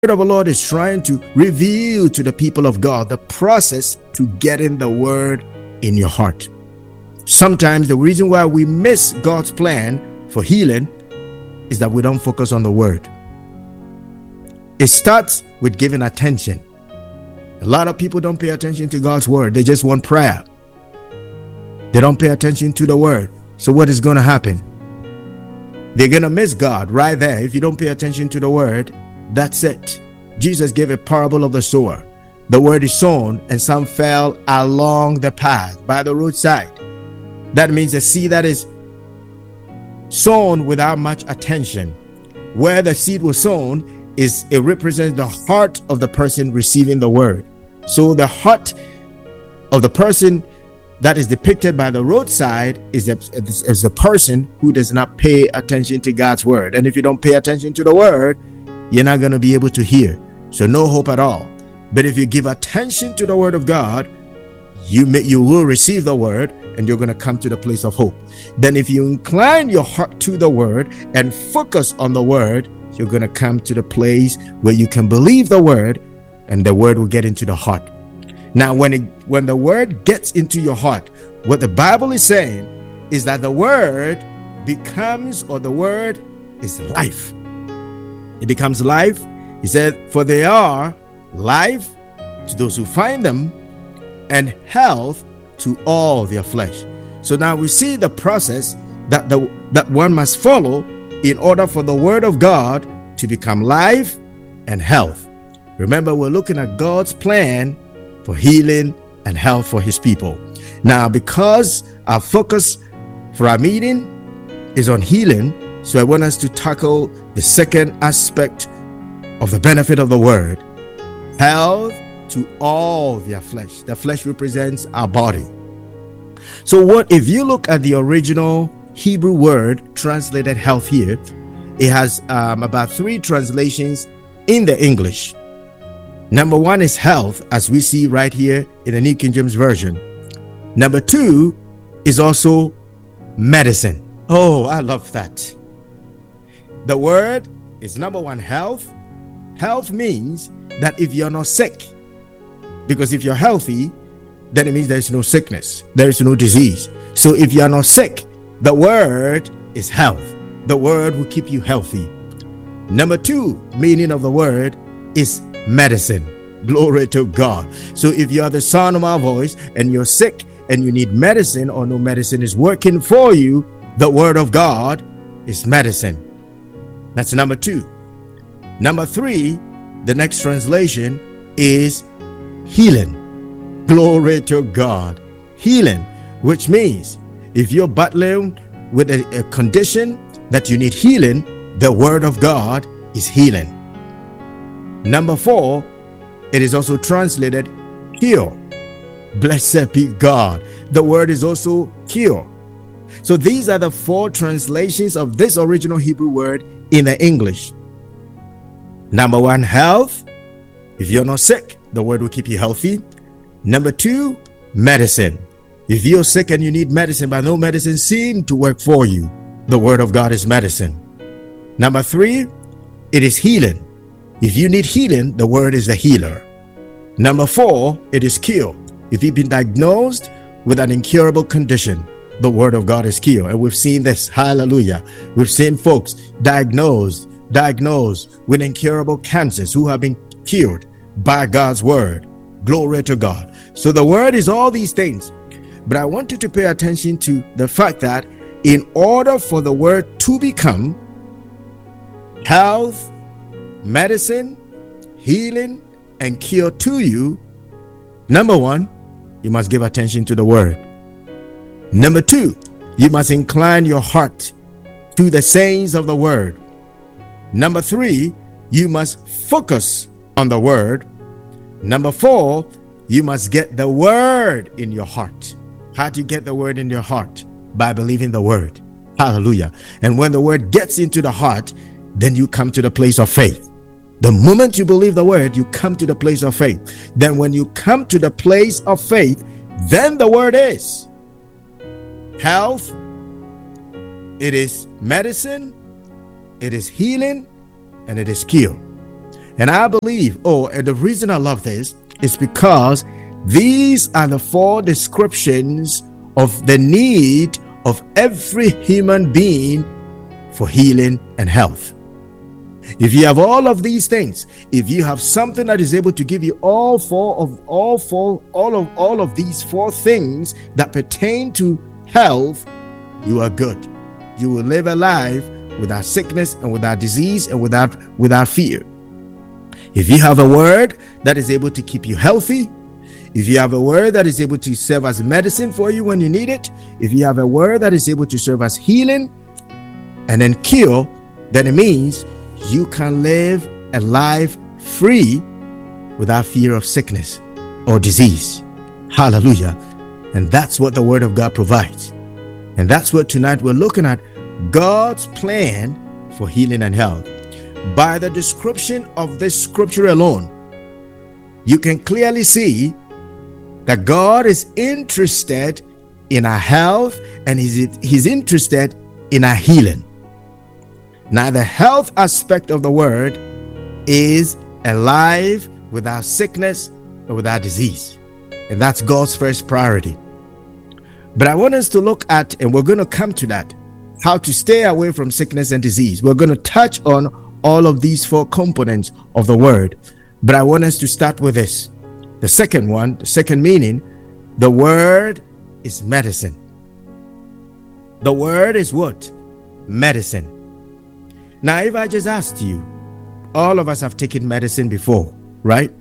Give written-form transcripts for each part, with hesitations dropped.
of the Lord is trying to reveal to the people of God the process to getting the word in your heart. Sometimes the reason why we miss God's plan for healing is that we don't focus on the word. It starts with giving attention. A lot of people don't pay attention to God's word. They just want prayer. They don't pay attention to the word. So what is going to happen? They're going to miss God right there. If you don't pay attention to the word, that's it. Jesus gave a parable of the sower. The word is sown, and some fell along the path by the roadside. That means the seed that is sown without much attention. Where the seed was sown it represents the heart of the person receiving the word. So the heart of the person that is depicted by the roadside is the person who does not pay attention to God's word. And if you don't pay attention to the word, you're not going to be able to hear. So no hope at all. But if you give attention to the word of God, you will receive the word, and you're going to come to the place of hope. Then if you incline your heart to the word and focus on the word, you're going to come to the place where you can believe the word, and the word will get into the heart. Now, when the word gets into your heart, what the Bible is saying is that the word becomes, or the word is life. It becomes life. He said, for they are life to those who find them, and health to all their flesh. So now we see the process that one must follow in order for the word of God to become life and health. Remember, we're looking at God's plan for healing and health for his people. Now, because our focus for our meeting is on healing, so I want us to tackle the second aspect of the benefit of the word: health to all their flesh. The flesh represents our body. So what if you look at the original Hebrew word translated health here, it has about 3 translations in the English. Number 1 is health, as we see right here in the New King James Version. Number 2 is also medicine. Oh, I love that. The word is number 1, health. Health means that if you're not sick, because if you're healthy, then it means there is no sickness, there is no disease. So if you are not sick, the word is health. The word will keep you healthy. Number 2 meaning of the word is medicine. Glory to God. So if you are the sound of my voice and you're sick and you need medicine, or no medicine is working for you, the word of God is medicine. That's number 2. Number 3, the next translation is healing. Glory to God. Healing, which means if you're battling with a condition that you need healing, the word of God is healing. Number 4, it is also translated cure. Blessed be God. The word is also cure. So these are the 4 translations of this original Hebrew word in the English. Number 1, health. If you're not sick, the word will keep you healthy. Number 2, medicine. If you're sick and you need medicine, but no medicine seems to work for you, the word of God is medicine. Number 3, it is healing. If you need healing, the word is the healer. Number 4, it is cure. If you've been diagnosed with an incurable condition, the word of God is cure. And we've seen this. Hallelujah. We've seen folks diagnosed with incurable cancers who have been cured by God's word. Glory to God. So the word is all these things. But I want you to pay attention to the fact that in order for the word to become health, medicine, healing, and cure to you, number 1, you must give attention to the word. Number 2, you must incline your heart to the sayings of the word. Number 3, you must focus on the word. Number 4, you must get the word in your heart. How do you get the word in your heart? By believing the word. Hallelujah. And when the word gets into the heart, then you come to the place of faith. The moment you believe the word, you come to the place of faith. Then when you come to the place of faith, then the word is health, it is medicine, it is healing, and it is cure. And I believe, and the reason I love this is because these are the 4 descriptions of the need of every human being for healing and health. If you have all of these things, if you have something that is able to give you all of these 4 things that pertain to health, you are good. You will live a life without sickness and without disease and without fear. If you have a word that is able to keep you healthy, if you have a word that is able to serve as medicine for you when you need it, if you have a word that is able to serve as healing and then cure, then it means you can live a life free without fear of sickness or disease. Hallelujah. And that's what the Word of God provides. And that's what tonight we're looking at, God's plan for healing and health. By the description of this scripture alone, you can clearly see that God is interested in our health and he's interested in our healing. Now, the health aspect of the word is a life without sickness or without disease. And that's God's first priority. But I want us to look at, and we're going to come to that, how to stay away from sickness and disease. We're going to touch on all of these 4 components of the word. But I want us to start with this. The second one, the second meaning, the word is medicine. The word is what? Medicine. Now, if I just asked you, all of us have taken medicine before, right?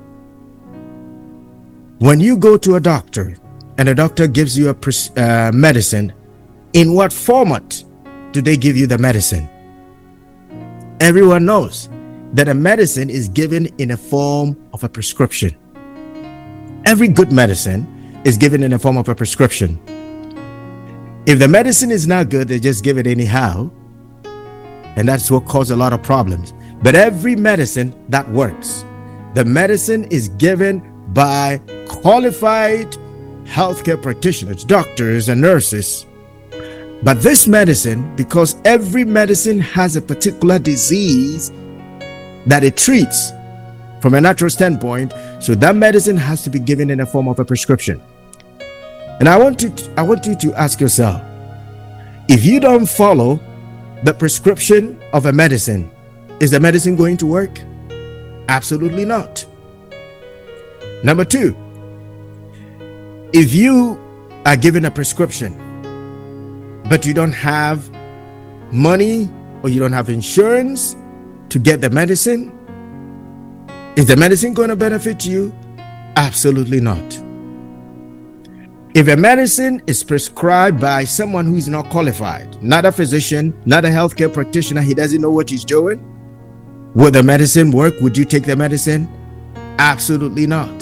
When you go to a doctor and a doctor gives you a medicine, in what format do they give you the medicine? Everyone knows that a medicine is given in a form of a prescription. Every good medicine is given in a form of a prescription. If the medicine is not good, they just give it anyhow. And that's what causes a lot of problems. But every medicine that works, the medicine is given by qualified healthcare practitioners, doctors and nurses. But this medicine, because every medicine has a particular disease that it treats from a natural standpoint, so that medicine has to be given in the form of a prescription. And I want you to ask yourself, if you don't follow the prescription of a medicine, is the medicine going to work? Absolutely not. Number 2, if you are given a prescription, but you don't have money or you don't have insurance to get the medicine, is the medicine going to benefit you? Absolutely not. If a medicine is prescribed by someone who is not qualified, not a physician, not a healthcare practitioner, he doesn't know what he's doing, will the medicine work? Would you take the medicine? Absolutely not.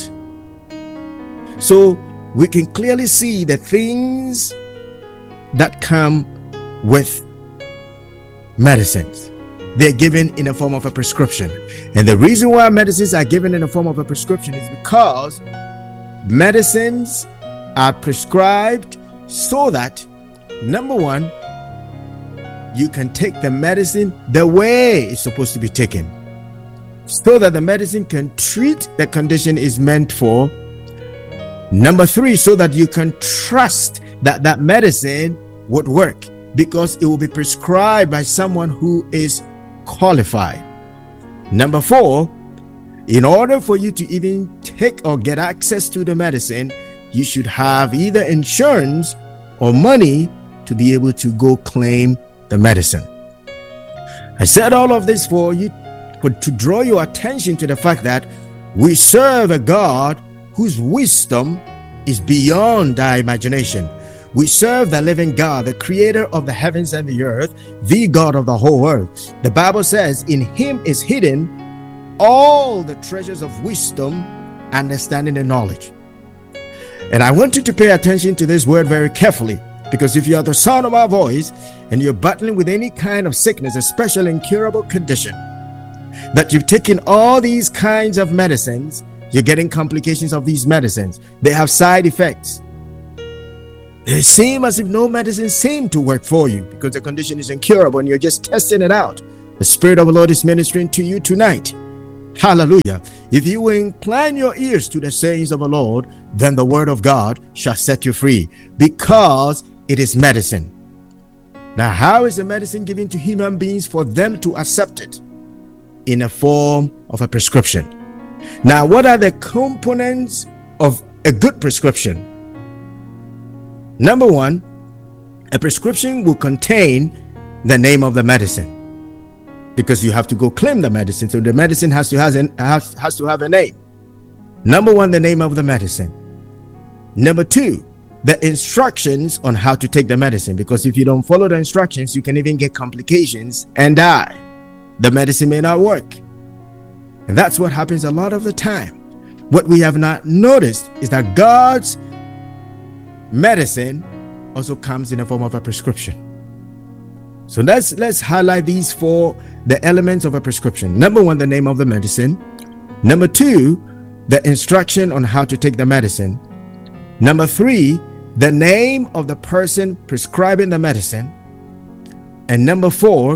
So we can clearly see the things that come with medicines. They're given in the form of a prescription. And the reason why medicines are given in the form of a prescription is because medicines are prescribed so that, number 1, you can take the medicine the way it's supposed to be taken, so that the medicine can treat the condition it's meant for. Number 3, so that you can trust that that medicine would work because it will be prescribed by someone who is qualified. Number 4, in order for you to even take or get access to the medicine, you should have either insurance or money to be able to go claim the medicine. I said all of this for you, to draw your attention to the fact that we serve a God whose wisdom is beyond our imagination. We serve the living God, the creator of the heavens and the earth, the God of the whole earth. The Bible says, in him is hidden all the treasures of wisdom, understanding, and knowledge. And I want you to pay attention to this word very carefully, because if you are the sound of our voice and you're battling with any kind of sickness, especially incurable condition, that you've taken all these kinds of medicines, you're getting complications of these medicines. They have side effects. They seem as if no medicine seems to work for you because the condition is incurable and you're just testing it out. The Spirit of the Lord is ministering to you tonight Hallelujah. If you will incline your ears to the sayings of the Lord, then the word of God shall set you free, because it is medicine. Now, how is the medicine given to human beings for them to accept it? In a form of a prescription. Now, what are the components of a good prescription? Number one, a prescription will contain the name of the medicine, because you have to go claim the medicine. So the medicine has to have a name. Number one, the name of the medicine. Number two, the instructions on how to take the medicine, because if you don't follow the instructions, you can even get complications and die. The medicine may not work. And that's what happens a lot of the time. What we have not noticed is that God's medicine also comes in the form of a prescription. So let's highlight these four, the elements of a prescription. Number one, the name of the medicine. Number two, the instruction on how to take the medicine. Number three, the name of the person prescribing the medicine. And number four,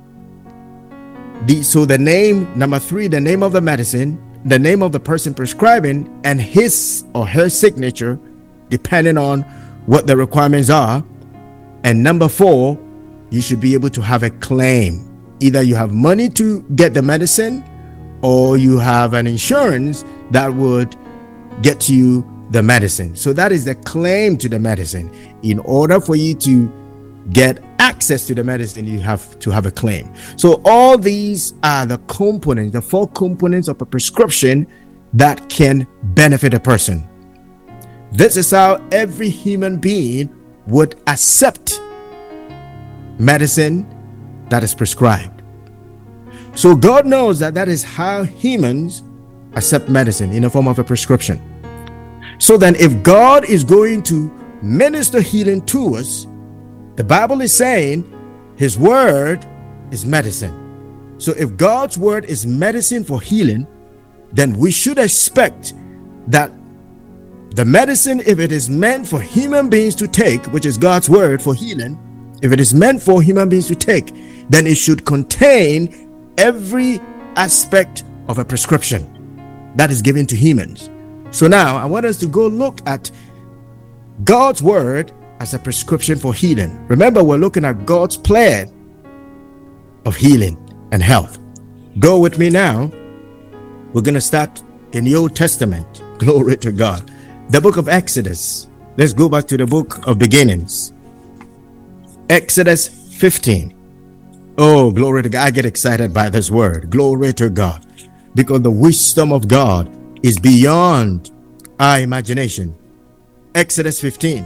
number three, the name of the medicine, the name of the person prescribing, and his or her signature, depending on what the requirements are. And number four, you should be able to have a claim. Either you have money to get the medicine, or you have an insurance that would get you the medicine. So that is the claim to the medicine. In order for you to get access to the medicine, you have to have a claim. So all these are the components, the four components of a prescription that can benefit a person. This is how every human being would accept medicine that is prescribed. So God knows that is how humans accept medicine, in the form of a prescription. So then, if God is going to minister healing to us, the Bible is saying his word is medicine. So if God's word is medicine for healing, then we should expect that the medicine, if it is meant for human beings to take, which is God's word for healing, if it is meant for human beings to take, then it should contain every aspect of a prescription that is given to humans. So now I want us to go look at God's word as a prescription for healing. Remember, we're looking at God's plan of healing and health. Go with me now. We're going to start in the Old Testament. Glory to God. The book of Exodus. Let's go back to the book of beginnings. Exodus 15. Oh, glory to God. I get excited by this word. Glory to God. Because the wisdom of God is beyond our imagination. Exodus 15.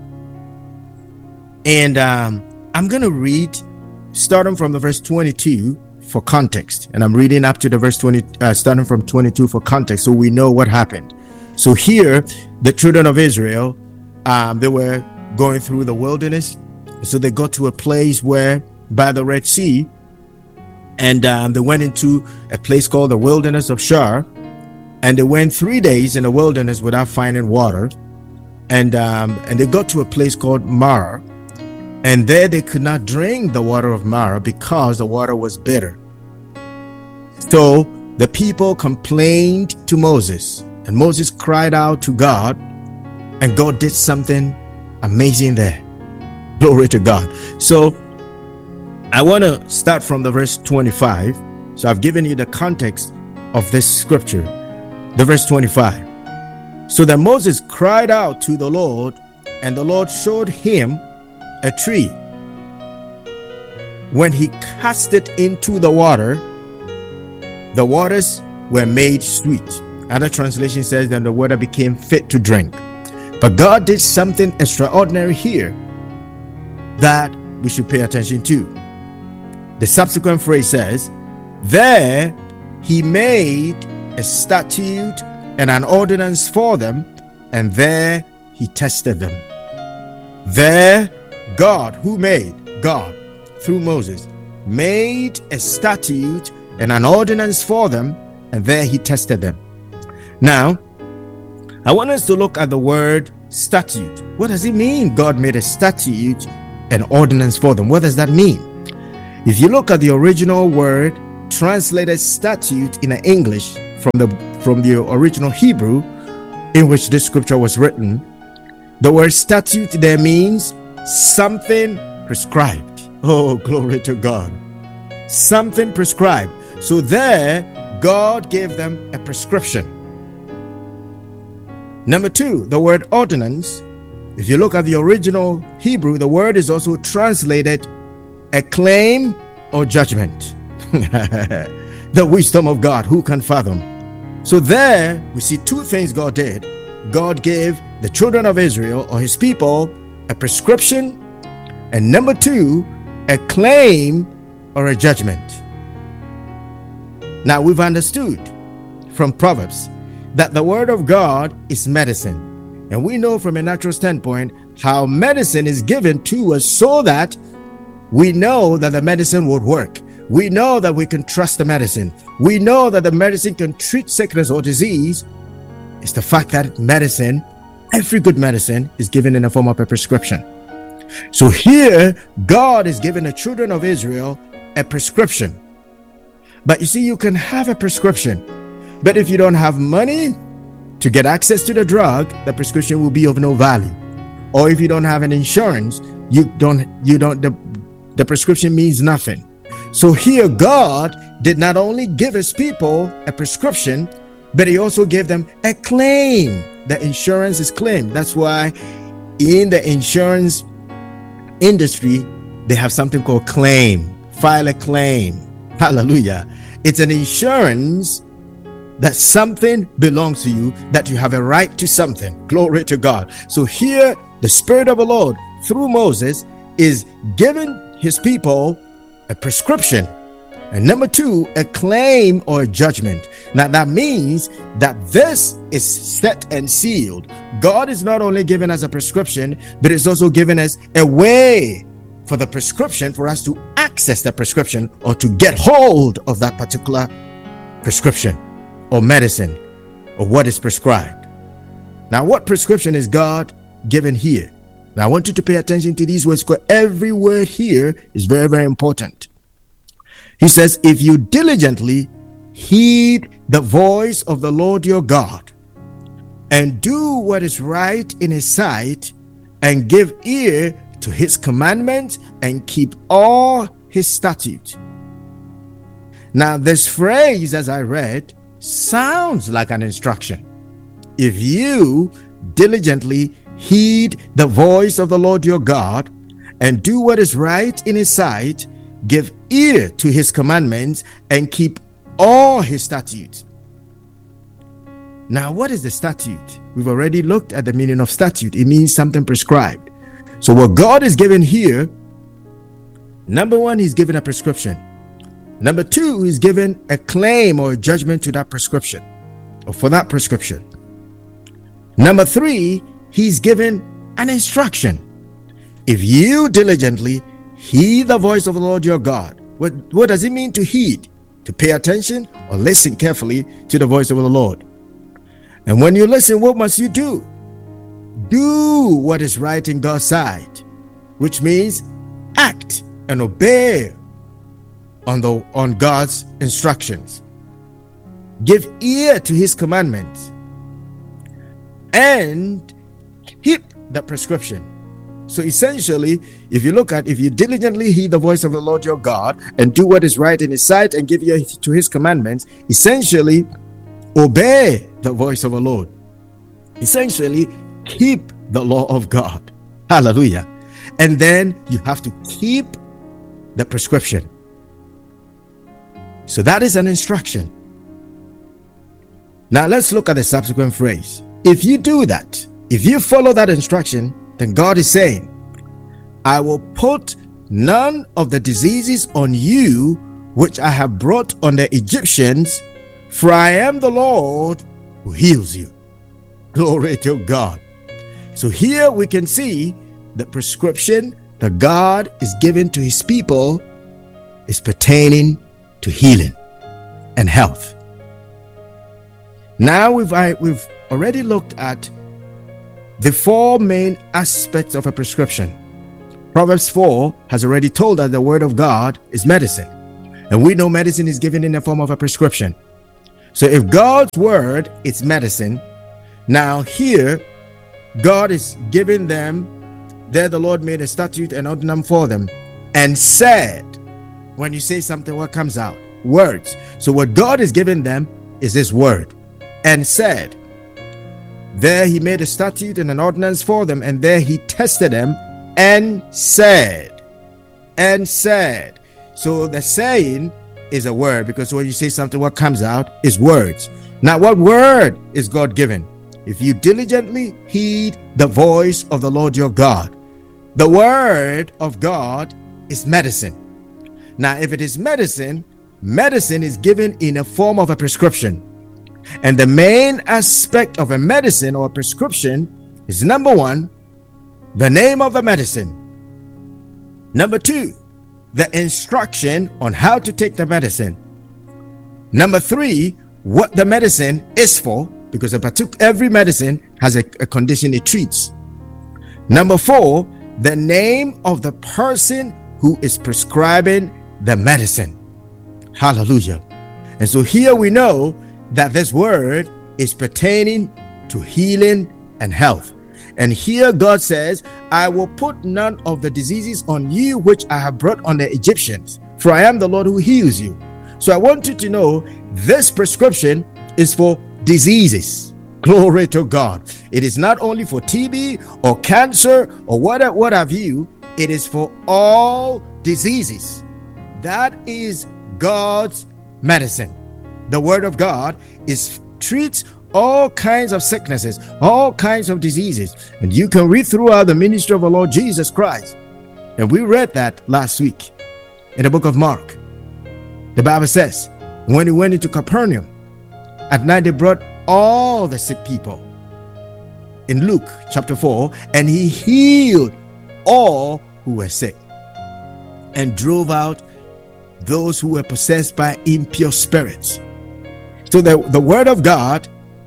And I'm going to read starting from the verse 22 for context. And I'm reading up to the verse 20, starting from 22 for context, so we know what happened. So here, the children of Israel, they were going through the wilderness. So they got to a place where by the Red Sea, and they went into a place called the wilderness of Shur. And they went 3 days in the wilderness without finding water. And they got to a place called Marah. And there they could not drink the water of Marah because the water was bitter. So the people complained to Moses. And Moses cried out to God. And God did something amazing there. Glory to God. So I want to start from the verse 25. So I've given you the context of this scripture. The verse 25. So that Moses cried out to the Lord, and the Lord showed him a tree. When he cast it into the waters were made sweet. Other translation says that the water became fit to drink. But God did something extraordinary here that we should pay attention to. The subsequent phrase says, there he made a statute and an ordinance for them, and there he tested them. There God, who made? God, through Moses, made a statute and an ordinance for them, and there he tested them. Now, I want us to look at the word statute. What does it mean? God made a statute and ordinance for them. What does that mean? If you look at the original word translated statute in English from the original Hebrew in which this scripture was written. The word statute there means something prescribed. Oh, glory to God. Something prescribed. So there, God gave them a prescription. Number two, the word ordinance. If you look at the original Hebrew, the word is also translated a claim or judgment. The wisdom of God, who can fathom? So there we see two things God did. God gave the children of Israel, or his people, a prescription, and number two, a claim or a judgment. Now we've understood from Proverbs that the word of God is medicine. And we know from a natural standpoint how medicine is given to us so that we know that the medicine would work. We know that we can trust the medicine. We know that the medicine can treat sickness or disease. It's the fact that medicine, every good medicine, is given in the form of a prescription. So here, God is giving the children of Israel a prescription. But you see, you can have a prescription, but if you don't have money to get access to the drug, the prescription will be of no value. Or if you don't have an insurance, the prescription means nothing. So here God did not only give his people a prescription, but he also gave them a claim. The insurance is claimed. That's why in the insurance industry, they have something called claim. File a claim. Hallelujah. It's an insurance that something belongs to you, that you have a right to something. Glory to God. So here, the Spirit of the Lord, through Moses, is giving his people a prescription. And number two, a claim or a judgment. Now that means that this is set and sealed. God is not only giving us a prescription, but it's also giving us a way for the prescription, for us to access the prescription or to get hold of that particular prescription or medicine or what is prescribed. Now, what prescription is God given here? Now, I want you to pay attention to these words, because every word here is very, very important. He says, if you diligently heed the voice of the Lord your God and do what is right in his sight and give ear to his commandments and keep all his statutes. Now, this phrase, as I read, sounds like an instruction. If you diligently heed the voice of the Lord your God and do what is right in his sight, give ear to his commandments and keep all his statutes. Now, what is the statute? We've already looked at the meaning of statute. It means something prescribed. So what God is giving here, number one, he's given a prescription. Number two, he's given a claim or a judgment to that prescription, or for that prescription. Number three, he's given an instruction. If you diligently heed the voice of the Lord your God. What does it mean to heed? To pay attention or listen carefully to the voice of the Lord. And when you listen, what must you do? Do what is right in God's sight, which means act and obey on God's instructions. Give ear to his commandments and keep the prescription. So essentially, if you diligently heed the voice of the Lord your God and do what is right in his sight and give ear to his commandments, essentially obey the voice of the Lord. Essentially keep the law of God. Hallelujah. And then you have to keep the prescription. So that is an instruction. Now let's look at the subsequent phrase. If you do that, if you follow that instruction, then God is saying, I will put none of the diseases on you which I have brought on the Egyptians, for I am the Lord who heals you. Glory to God. So here we can see the prescription that God is giving to his people is pertaining to healing and health. Now we've already looked at the four main aspects of a prescription. Proverbs 4 has already told us the word of God is medicine. And we know medicine is given in the form of a prescription. So if God's word is medicine, now here God is giving them, there the Lord made a statute and ordinance for them, and said, when you say something, what comes out? Words. So what God is giving them is this word, and said. There he made a statute and an ordinance for them, and there he tested them and said. And said. So the saying is a word, because when you say something, what comes out is words. Now, what word is God given? If you diligently heed the voice of the Lord your God. The word of God is medicine. Now, if it is medicine, medicine is given in a form of a prescription. And the main aspect of a medicine or a prescription is, number one, the name of the medicine. Number two, the instruction on how to take the medicine. Number three, what the medicine is for, because every medicine has a condition it treats. Number four, the name of the person who is prescribing the medicine. Hallelujah. And so here we know that this word is pertaining to healing and health. And here God says, I will put none of the diseases on you which I have brought on the Egyptians, for I am the Lord who heals you. So I want you to know this prescription is for diseases. Glory to God. It is not only for TB or cancer or what have you. It is for all diseases. That is God's medicine. The word of God treats all kinds of sicknesses, all kinds of diseases. And you can read throughout the ministry of our Lord Jesus Christ. And we read that last week in the book of Mark. The Bible says, when he went into Capernaum, at night they brought all the sick people. In Luke chapter 4, and he healed all who were sick and drove out those who were possessed by impure spirits. So the word of God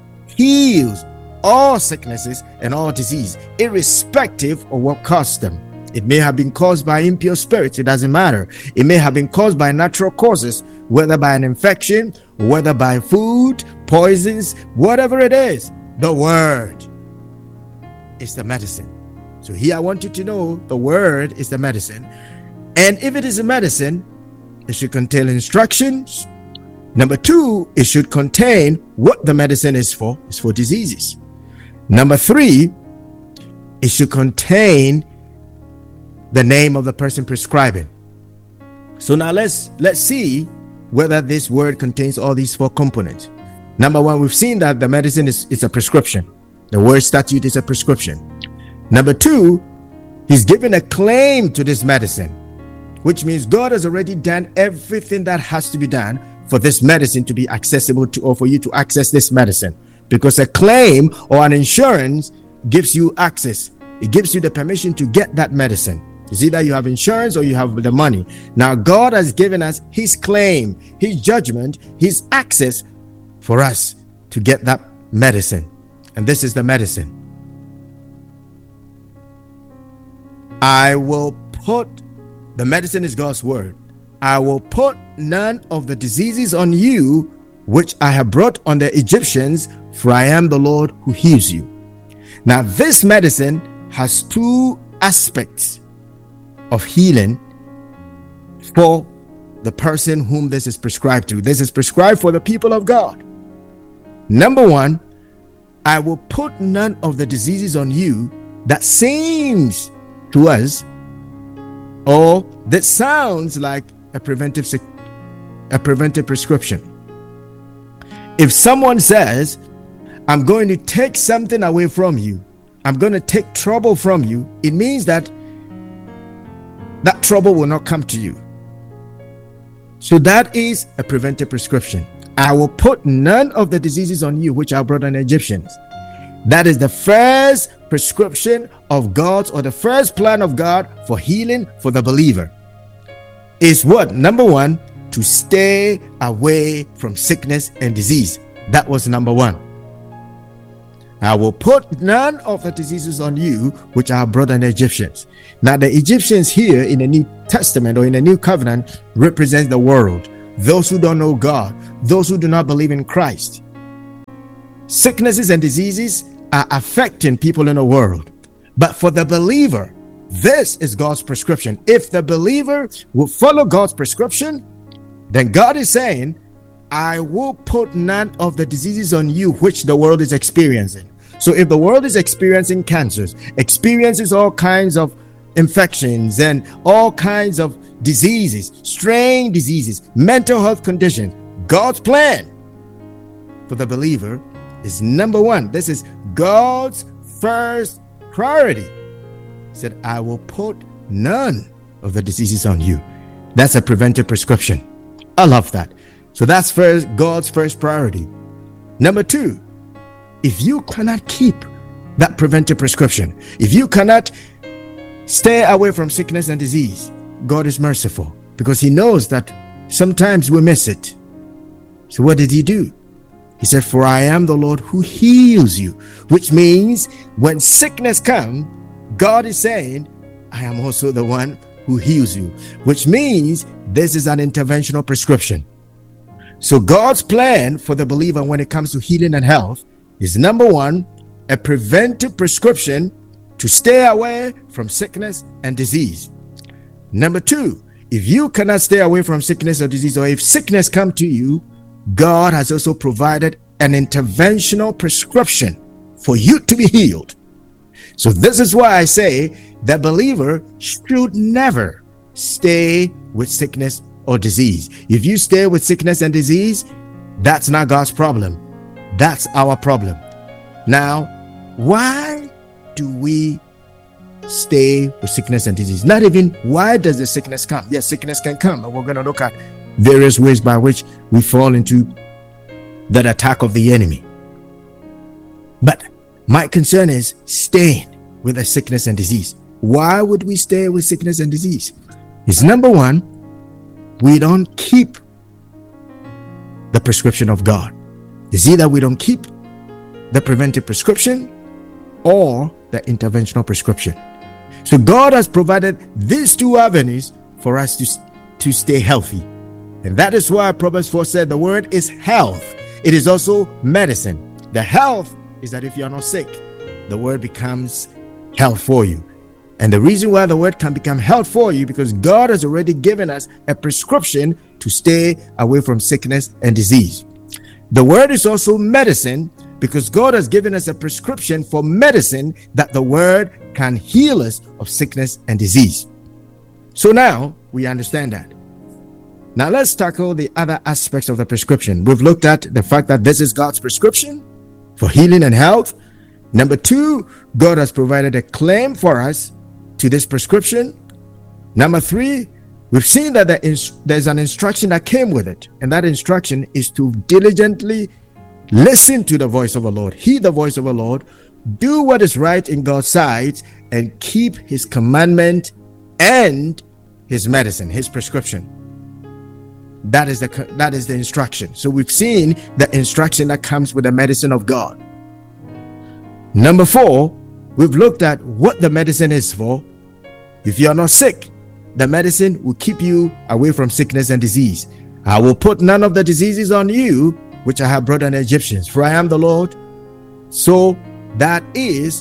heals all sicknesses and all disease, irrespective of what caused them. It may have been caused by impure spirits, it doesn't matter. It may have been caused by natural causes, whether by an infection, whether by food, poisons, whatever it is. The word is the medicine. So here I want you to know the word is the medicine. And if it is a medicine, it should contain instructions. Number two, it should contain what the medicine is for. It's for diseases. Number three, it should contain the name of the person prescribing. So now let's see whether this word contains all these four components. Number one, we've seen that the medicine is a prescription. The word statute is a prescription. Number two, he's given a claim to this medicine, which means God has already done everything that has to be done for this medicine to be accessible to, or for you to access this medicine. Because a claim or an insurance gives you access. It gives you the permission to get that medicine. It's either you have insurance or you have the money. Now God has given us his claim, his judgment, his access for us to get that medicine. And this is the medicine. I will put, the medicine is God's word. I will put none of the diseases on you which I have brought on the Egyptians, for I am the Lord who heals you. Now this medicine has two aspects of healing for the person whom this is prescribed to. This is prescribed for the people of God. Number one, I will put none of the diseases on you that seems to us, or that sounds like a preventive prescription. If someone says, I'm going to take something away from you, I'm going to take trouble from you, it means that that trouble will not come to you. So that is a preventive prescription. I will put none of the diseases on you which I brought on the Egyptians. That is the first prescription of God's, or the first plan of God for healing for the believer. Is what? Number one, to stay away from sickness and disease. That was number one. I will put none of the diseases on you which I have brought on the Egyptians. Now the Egyptians here in the New Testament or in the New Covenant represents the world. those who don't know God, those who do not believe in Christ. Sicknesses and diseases are affecting people in the world. But for the believer, this is God's prescription. If the believer will follow God's prescription, then God is saying, I will put none of the diseases on you which the world is experiencing. So if the world is experiencing cancers, experiences all kinds of infections and all kinds of diseases, strange diseases, mental health conditions, God's plan for the believer is number one. This is God's first priority. He said, I will put none of the diseases on you. That's a preventive prescription. I love that. So that's first, God's first priority. Number two, if you cannot keep that preventive prescription, if you cannot stay away from sickness and disease, God is merciful because he knows that sometimes we miss it. So what did he do? He said, for I am the Lord who heals you, which means when sickness comes, God is saying, I am also the one who heals you, which means this is an interventional prescription. So God's plan for the believer when it comes to healing and health is number one, a preventive prescription to stay away from sickness and disease. Number two, if you cannot stay away from sickness or disease, or if sickness comes to you, God has also provided an interventional prescription for you to be healed. So this is why I say the believer should never stay with sickness or disease. If you stay with sickness and disease, that's not God's problem. That's our problem. Now, why do we stay with sickness and disease? Not even why does the sickness come? Yes, sickness can come, and we're going to look at various ways by which we fall into that attack of the enemy. But my concern is staying with the sickness and disease. Why would we stay with sickness and disease? It's number one, we don't keep the prescription of God. It's either we don't keep the preventive prescription or the interventional prescription. So God has provided these two avenues for us to stay healthy. And that is why Proverbs 4 said the word is health. It is also medicine. The health is that if you're not sick, the word becomes health for you. And the reason why the word can become health for you, because God has already given us a prescription to stay away from sickness and disease. The word is also medicine because God has given us a prescription for medicine that the word can heal us of sickness and disease. So now we understand that. Now let's tackle the other aspects of the prescription. We've looked at the fact that this is God's prescription for healing and health. Number two, God has provided a claim for us to this prescription. Number three, we've seen that there's an instruction that came with it, and that instruction is to diligently listen to the voice of the Lord, heed the voice of the Lord, do what is right in God's sight, and keep his commandment and his medicine, his prescription. That is the instruction. So we've seen the instruction that comes with the medicine of God. Number four, we've looked at what the medicine is for. If you are not sick, the medicine will keep you away from sickness and disease. I will put none of the diseases on you which I have brought on the Egyptians, for I am the Lord. So that is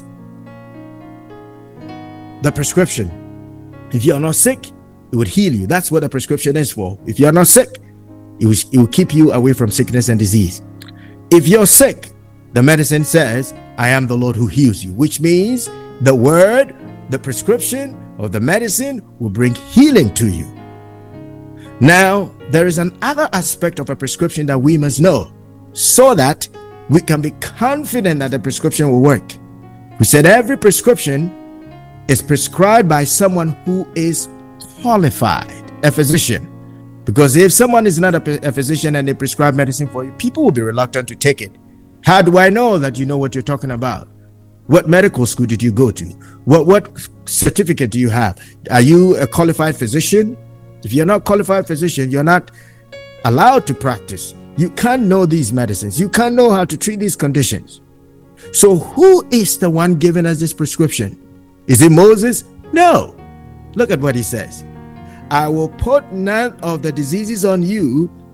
the prescription. If you are not sick, it would heal you. That's what the prescription is for. If you are not sick, it will keep you away from sickness and disease. If you're sick, the medicine says, I am the Lord who heals you, which means the word, the prescription, or the medicine will bring healing to you. Now, there is another aspect of a prescription that we must know so that we can be confident that the prescription will work. We said every prescription is prescribed by someone who is qualified, a physician. Because if someone is not a physician and they prescribe medicine for you, people will be reluctant to take it. How do I know that you know what you're talking about? What medical school did you go to? What certificate do you have? Are you a qualified physician? If you're not a qualified physician, you're not allowed to practice. You can't know these medicines. You can't know how to treat these conditions. So who is the one giving us this prescription? Is it Moses? No. Look at what he says. I will put none of the diseases on you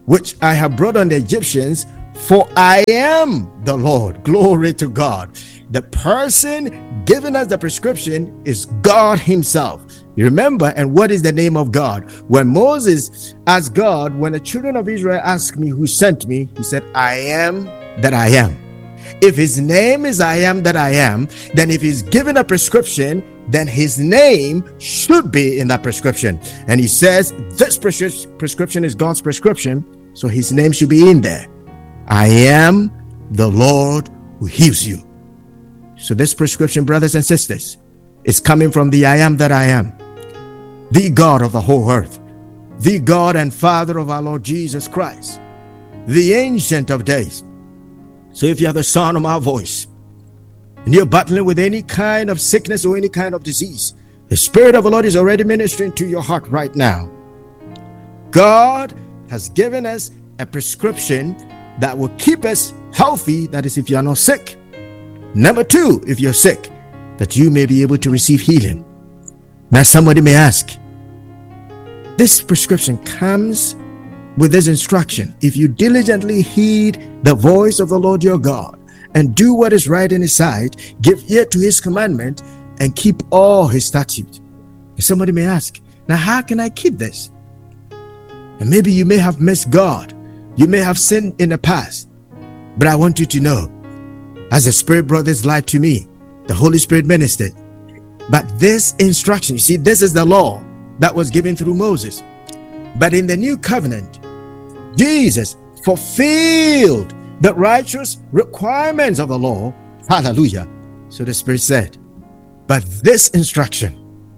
which I have brought on the Egyptians, for I am the Lord. Glory to God. The person giving us the prescription is God himself. You remember, and what is the name of God? When Moses asked God, when the children of Israel asked me who sent me, he said, I am that I am. If his name is I am that I am, then if he's given a prescription, then his name should be in that prescription. And he says this prescription is God's prescription, so his name should be in there. I am the Lord who heals you. So this prescription, brothers and sisters, is coming from the I am that I am, the God of the whole earth, the God and Father of our Lord Jesus Christ, the Ancient of Days. So if you have the sound of my voice and you're battling with any kind of sickness or any kind of disease, the Spirit of the Lord is already ministering to your heart right now. God has given us a prescription that will keep us healthy. That is, if you are not sick. Number two, if you're sick, that you may be able to receive healing. Now somebody may ask, this prescription comes with this instruction: if you diligently heed the voice of the Lord your God and do what is right in his sight, give ear to his commandment and keep all his statutes. And somebody may ask, now how can I keep this? And maybe you may have missed God. You may have sinned in the past. But I want you to know, as the Spirit brought this light to me, the Holy Spirit ministered. But this instruction, you see, this is the law that was given through Moses. But in the new covenant, Jesus fulfilled the righteous requirements of the law. Hallelujah. So the Spirit said, but this instruction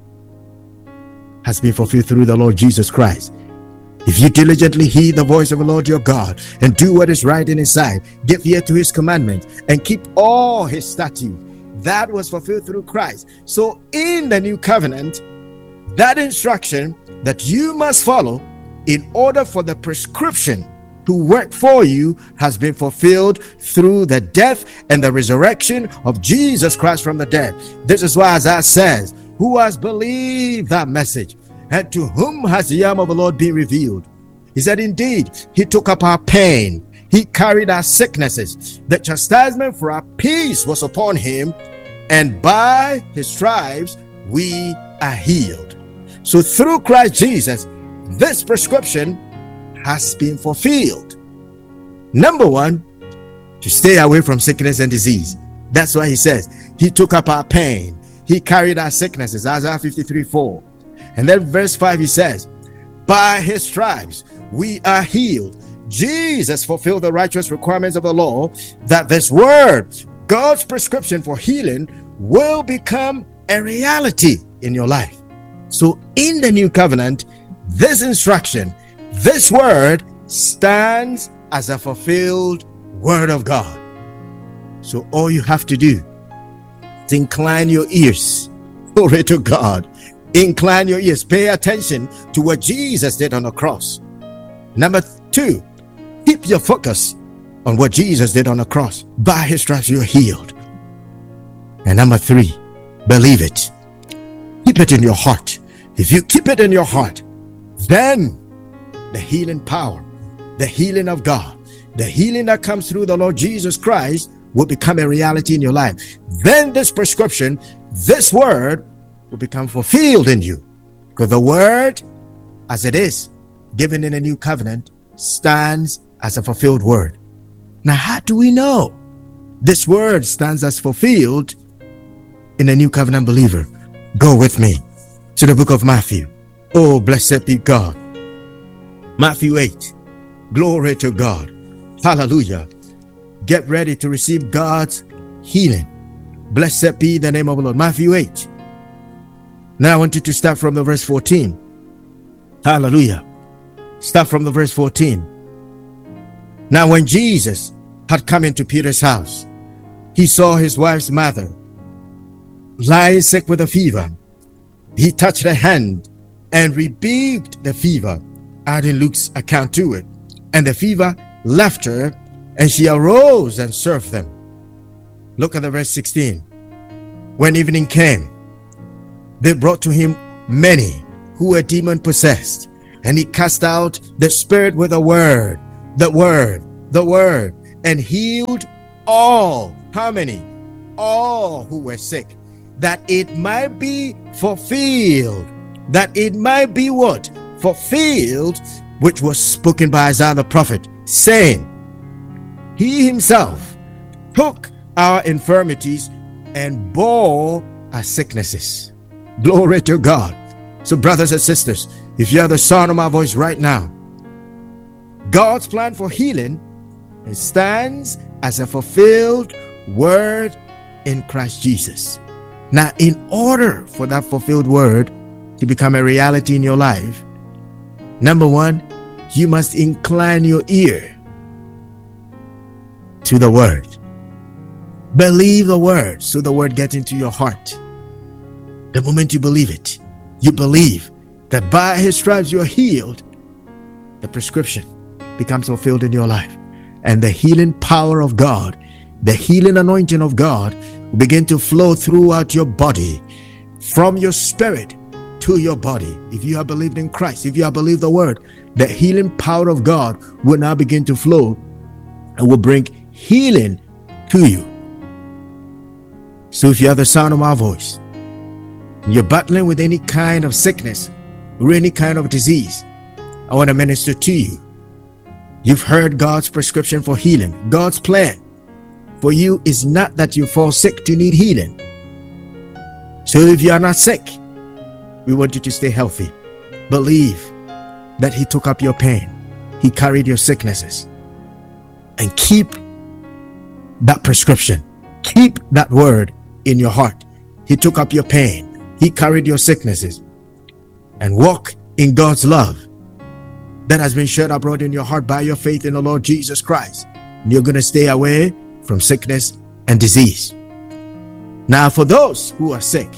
has been fulfilled through the Lord Jesus Christ. If you diligently heed the voice of the Lord your God and do what is right in his sight, give ear to his commandments and keep all his statutes, that was fulfilled through Christ. So in the new covenant, that instruction that you must follow in order for the prescription to work for you has been fulfilled through the death and the resurrection of Jesus Christ from the dead. This is why Isaiah says, who has believed that message, and to whom has the arm of the Lord been revealed? He said, indeed, he took up our pain, he carried our sicknesses. The chastisement for our peace was upon him, and by his stripes we are healed. So through Christ Jesus, this prescription has been fulfilled. Number one, to stay away from sickness and disease. That's why he says, he took up our pain, he carried our sicknesses, Isaiah 53:4. And then verse 5, he says, by his stripes we are healed. Jesus fulfilled the righteous requirements of the law, that this word, God's prescription for healing, will become a reality in your life. So in the new covenant, this instruction, this word stands as a fulfilled word of God. So all you have to do is incline your ears. Glory to God. Incline your ears. Pay attention to what Jesus did on the cross. Number two, keep your focus on what Jesus did on the cross. By his stripes you're healed. And number three, believe it. Keep it in your heart. If you keep it in your heart, then the healing power, the healing of God, the healing that comes through the Lord Jesus Christ will become a reality in your life. Then this prescription, this word will become fulfilled in you. Because the word, as it is given in a new covenant, stands as a fulfilled word. Now, how do we know this word stands as fulfilled in a new covenant believer? Go with me to the book of Matthew. Oh, blessed be God. Matthew 8. Glory to God. Hallelujah. Get ready to receive God's healing. Blessed be the name of the Lord. Matthew 8. Now I want you to start from the verse 14. Hallelujah. Start from the verse 14. Now when Jesus had come into Peter's house, he saw his wife's mother lying sick with a fever. He touched her hand and rebuked the fever, adding Luke's account to it. And the fever left her, and she arose and served them. Look at the verse 16. When evening came, they brought to him many who were demon possessed, and he cast out the spirit with a word the word, and healed all. How many? All who were sick, that it might be fulfilled. That it might be what? Fulfilled, which was spoken by Isaiah the prophet, saying, He himself took our infirmities and bore our sicknesses. Glory to God. So brothers and sisters, if you hear the sound of my voice right now, God's plan for healing, it stands as a fulfilled word in Christ Jesus. Now, in order for that fulfilled word to become a reality in your life, number one, you must incline your ear to the word. Believe the word so the word gets into your heart. The moment you believe it, you believe that by his stripes you are healed, the prescription becomes fulfilled in your life. And the healing power of God, the healing anointing of God will begin to flow throughout your body, from your spirit to your body. If you have believed in Christ, if you have believed the word, the healing power of God will now begin to flow and will bring healing to you. So if you have the sound of my voice, you're battling with any kind of sickness or any kind of disease, I want to minister to you. You've heard God's prescription for healing. God's plan for you is not that you fall sick to need healing. So if you are not sick, we want you to stay healthy. Believe that he took up your pain. He carried your sicknesses. And keep that prescription. Keep that word in your heart. He took up your pain. He carried your sicknesses. And walk in God's love that has been shed abroad in your heart by your faith in the Lord Jesus Christ. And you're going to stay away from sickness and disease. Now, for those who are sick,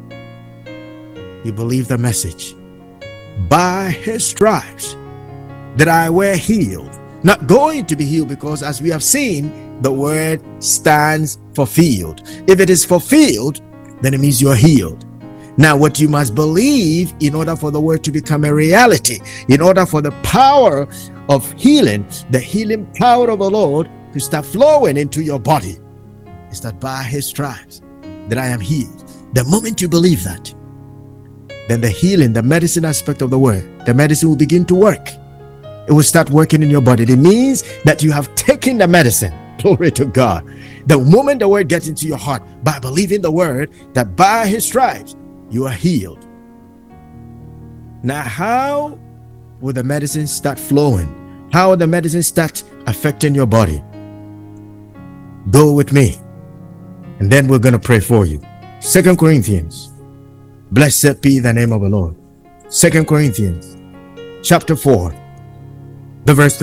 you believe the message. By his stripes that I were healed. Not going to be healed, because as we have seen, the word stands fulfilled. If it is fulfilled, then it means you're healed. Now, what you must believe in order for the word to become a reality, in order for the power of healing, the healing power of the Lord to start flowing into your body, is that by his stripes that I am healed. The moment you believe that, then the healing, the medicine aspect of the word, the medicine will begin to work. It will start working in your body. It means that you have taken the medicine. Glory to God. The moment the word gets into your heart, by believing the word, that by his stripes you are healed. Now, how will the medicine start flowing? How will the medicine start affecting your body? Go with me, and then we're going to pray for you. 2 Corinthians. Blessed be the name of the Lord. 2 Corinthians chapter 4, the verse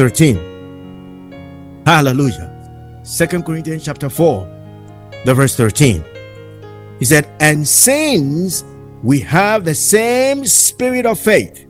13. Hallelujah. 2 Corinthians chapter 4, the verse 13. He said, and since we have the same spirit of faith,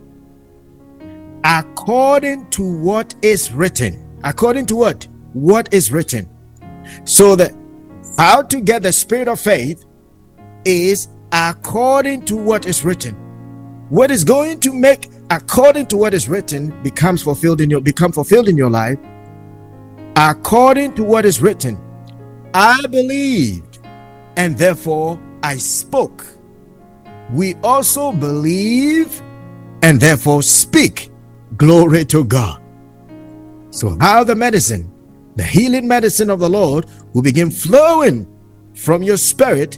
according to what is written. According to what? What is written. So that how to get the spirit of faith is according to what is written. What is going to make according to what is written become fulfilled in your life? According to what is written, I believed, and therefore I spoke. We also believe and therefore speak. Glory to God. So how the medicine, the healing medicine of the Lord, will begin flowing from your spirit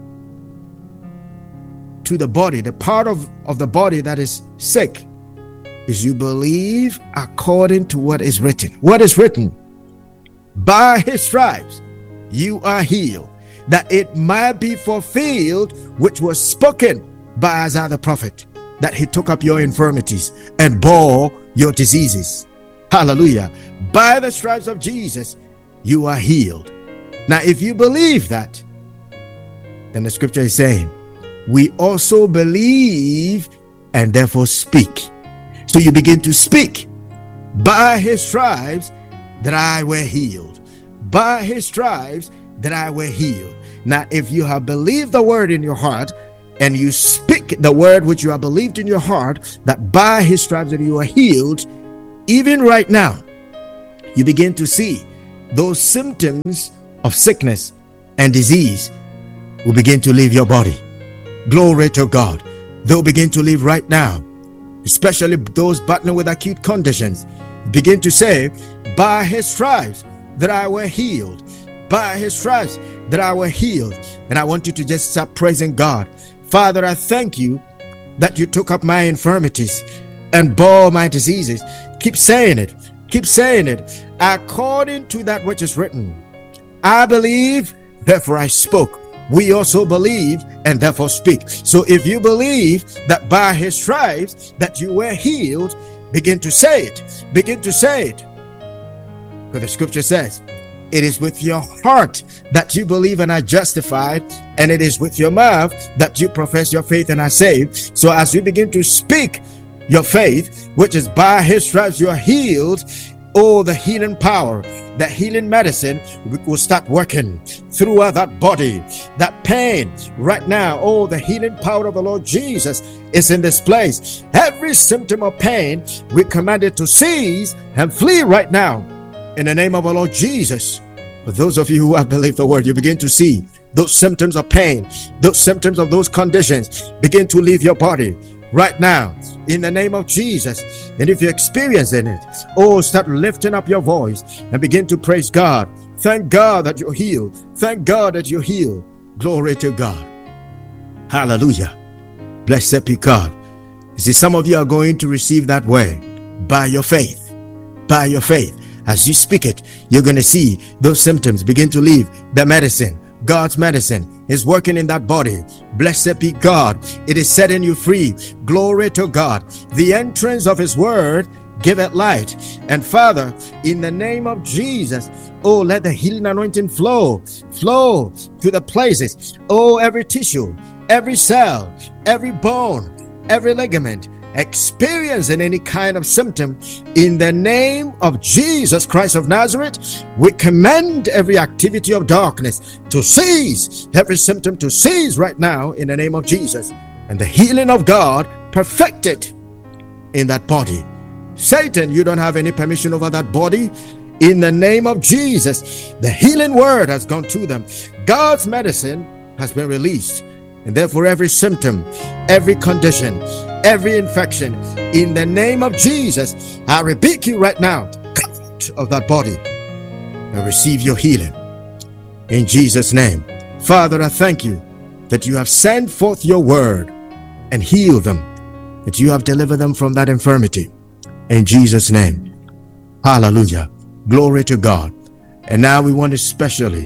to the body, the part of the body that is sick, is you believe according to what is written. What is written? By his stripes you are healed, that it might be fulfilled which was spoken by Isaiah the prophet, that he took up your infirmities and bore your diseases. Hallelujah. By the stripes of Jesus you are healed. Now, if you believe that, then the scripture is saying, we also believe and therefore speak. So you begin to speak. By his stripes that I were healed. By his stripes that I were healed. Now, if you have believed the word in your heart, and you speak the word which you have believed in your heart, that by his stripes that you are healed, even right now, you begin to see those symptoms of sickness and disease will begin to leave your body. Glory to God. They'll begin to leave right now, especially those battling with acute conditions. Begin to say, by his stripes that I were healed. By his stripes that I were healed. And I want you to just start praising God. Father, I thank you that you took up my infirmities and bore my diseases. Keep saying it. Keep saying it. According to that which is written. I believe, therefore I spoke. We also believe and therefore speak. So if you believe that by his stripes that you were healed, begin to say it. Begin to say it. Because the scripture says, it is with your heart that you believe and are justified, and it is with your mouth that you profess your faith and are saved. So as you begin to speak your faith, which is by his stripes you are healed, oh, the healing power, the healing medicine will start working throughout that body, that pain right now. Oh, the healing power of the Lord Jesus is in this place. Every symptom of pain, we command it to cease and flee right now in the name of the Lord Jesus. For those of you who have believed the word, you begin to see those symptoms of pain, those symptoms of those conditions begin to leave your body right now in the name of Jesus. And if you're experiencing it, oh, start lifting up your voice and begin to praise God. Thank God that you're healed. Thank God that you're healed. Glory to God. Hallelujah. Blessed be God. You see, some of you are going to receive that word by your faith. By your faith. As you speak it, you're going to see those symptoms begin to leave. The medicine, God's medicine, is working in that body. Blessed be God. It is setting you free. Glory to God. The entrance of his word giveth light. And Father, in the name of Jesus, oh, let the healing anointing flow to the places. Oh, every tissue, every cell, every bone, every ligament, experiencing any kind of symptom, in the name of Jesus Christ of Nazareth, we command every activity of darkness to cease, every symptom to cease right now in the name of Jesus, and the healing of God perfected in that body. Satan, you don't have any permission over that body. In the name of Jesus, the healing word has gone to them. God's medicine has been released, and therefore every symptom, every condition, every infection, in the name of Jesus, I rebuke you right now. Come out of that body and receive your healing in Jesus' name. Father, I thank you that you have sent forth your word and healed them, that you have delivered them from that infirmity in Jesus' name. Hallelujah. Glory to God. And now we want to specially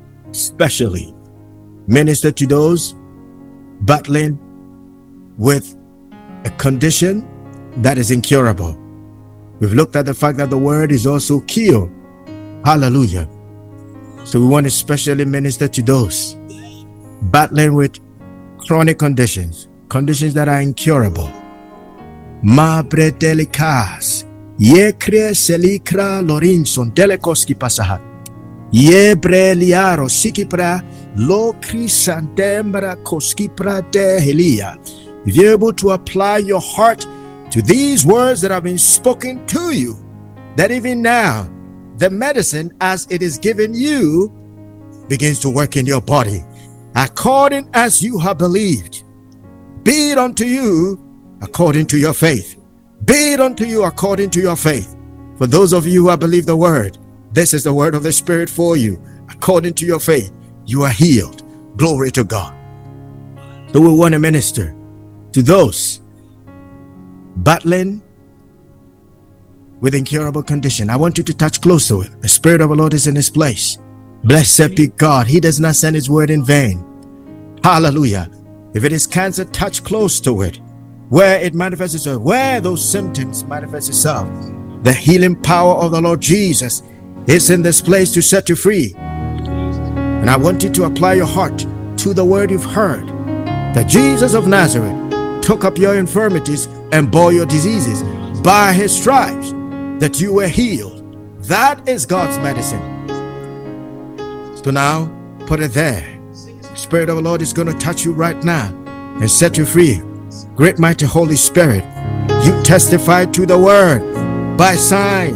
minister to those battling with a condition that is incurable. We've looked at the fact that the word is also cure. Hallelujah. So we want to especially minister to those battling with chronic conditions that are incurable. Mabre delikas, ye cre selikra lorinson delekoski pasahat, ye bre liaro sikipra lo crisantembra koskipra de helia. If you're able to apply your heart to these words that have been spoken to you, that even now the medicine as it is given you begins to work in your body according as you have believed. Be it unto you according to your faith. Be it unto you according to your faith. For those of you who have believed the word, this is the word of the Spirit for you. According to your faith, you are healed. Glory to God. So we want to minister to those battling with incurable condition. I want you to touch close to it. The Spirit of the Lord is in this place. Blessed be God. He does not send his word in vain. Hallelujah. If it is cancer, touch close to it. Where it manifests itself, where those symptoms manifest itself, the healing power of the Lord Jesus is in this place to set you free. And I want you to apply your heart to the word you've heard, that Jesus of Nazareth took up your infirmities and bore your diseases. By his stripes that you were healed. That is God's medicine. So now put it there. The Spirit of the Lord is going to touch you right now and set you free. Great mighty Holy Spirit, you testify to the word by signs,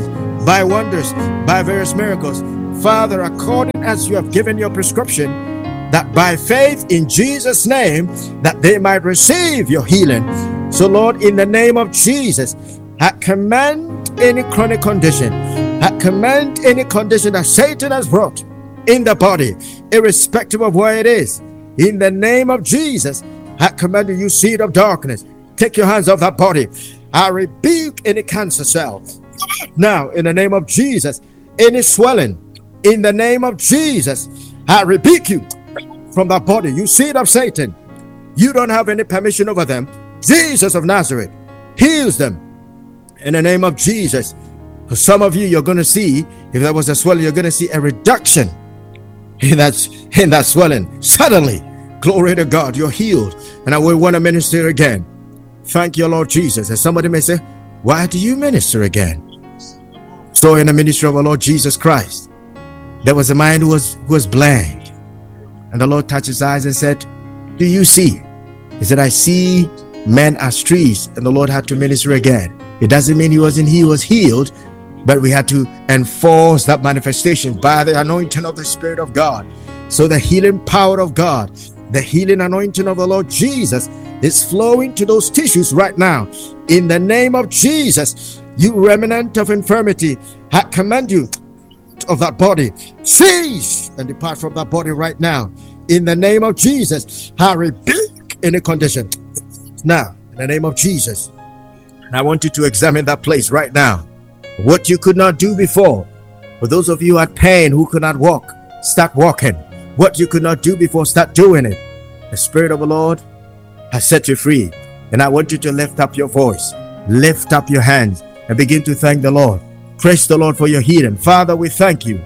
by wonders, by various miracles. Father, according as you have given your prescription, that by faith in Jesus' name, that they might receive your healing. So Lord, in the name of Jesus, I command any chronic condition, I command any condition that Satan has brought in the body, irrespective of where it is. In the name of Jesus, I command you, seed of darkness, take your hands off that body. I rebuke any cancer cell. Now, in the name of Jesus, any swelling, in the name of Jesus, I rebuke you from that body. You seed of Satan, you don't have any permission over them. Jesus of Nazareth heals them in the name of Jesus. For some of you, you're going to see, if there was a swelling, you're going to see a reduction in that swelling. Suddenly, glory to God, you're healed. And I will want to minister again. Thank you, Lord Jesus. And somebody may say, why do you minister again? So in the ministry of our Lord Jesus Christ, there was a man who was blind. And the Lord touched his eyes and said, do you see? He said, I see men as trees. And the Lord had to minister again. It doesn't mean he was healed, but we had to enforce that manifestation by the anointing of the Spirit of God. So the healing power of God, the healing anointing of the Lord Jesus is flowing to those tissues right now. In the name of Jesus, you remnant of infirmity, I command you of that body, cease and depart from that body right now. In the name of Jesus, I rebuke any condition. Now, in the name of Jesus, and I want you to examine that place right now. What you could not do before, for those of you who had pain, who could not walk, start walking. What you could not do before, start doing it. The Spirit of the Lord has set you free. And I want you to lift up your voice, lift up your hands, and begin to thank the Lord. Praise the Lord for your healing. Father, we thank you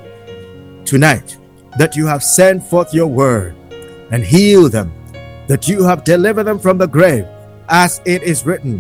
tonight that you have sent forth your word and healed them, that you have delivered them from the grave, as it is written.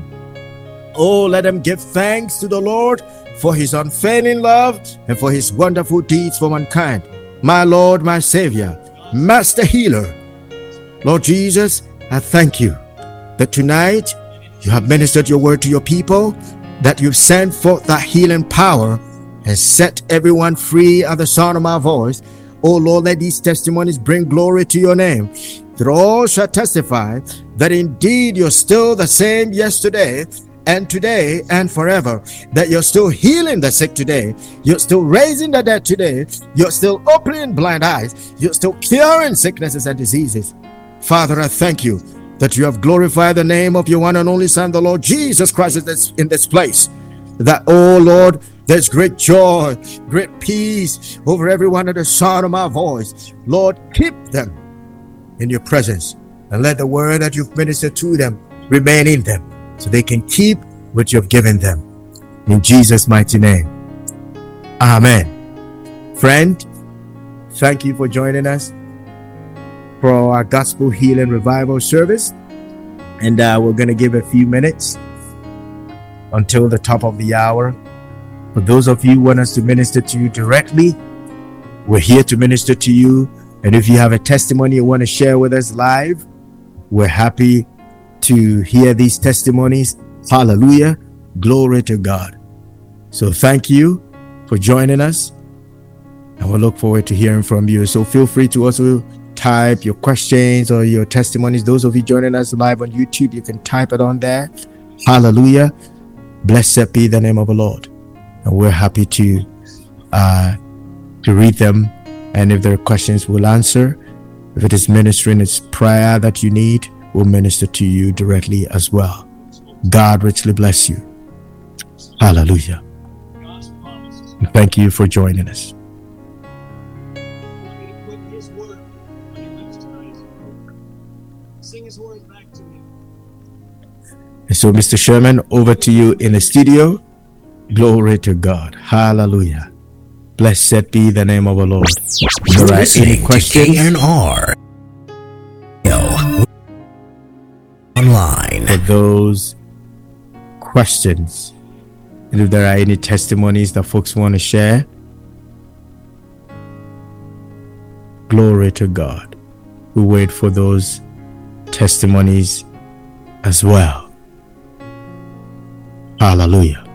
Oh, let them give thanks to the Lord for his unfailing love and for his wonderful deeds for mankind. My Lord, my Savior, Master Healer, Lord Jesus, I thank you that tonight you have ministered your word to your people, that you've sent forth that healing power and set everyone free at the sound of my voice. Oh Lord, let these testimonies bring glory to your name. That all shall testify that indeed you're still the same yesterday and today and forever, that you're still healing the sick today, you're still raising the dead today, you're still opening blind eyes, you're still curing sicknesses and diseases. Father, I thank you that you have glorified the name of your one and only Son, the Lord Jesus Christ, in this place. That, oh Lord, there's great joy, great peace over everyone at the sound of my voice. Lord, keep them in your presence and let the word that you've ministered to them remain in them, so they can keep what you've given them. In Jesus' mighty name. Amen. Friend, thank you for joining us for our Gospel Healing Revival service. And we're going to give a few minutes until the top of the hour. For those of you who want us to minister to you directly, we're here to minister to you. And if you have a testimony you want to share with us live, we're happy to hear these testimonies. Hallelujah. Glory to God. So thank you for joining us, and we'll look forward to hearing from you. So feel free to also type your questions or your testimonies. Those of you joining us live on YouTube, you can type it on there. Hallelujah. Blessed be the name of the Lord. And we're happy to read them. And if there are questions, we'll answer. If it is ministering, it's prayer that you need, we'll minister to you directly as well. God richly bless you. Hallelujah. And thank you for joining us. And so, Mr. Sherman, over to you in the studio. Glory to God. Hallelujah. Blessed be the name of the Lord. You're listening to KNR online. For those questions, and if there are any testimonies that folks want to share, glory to God. We wait for those testimonies as well. Hallelujah.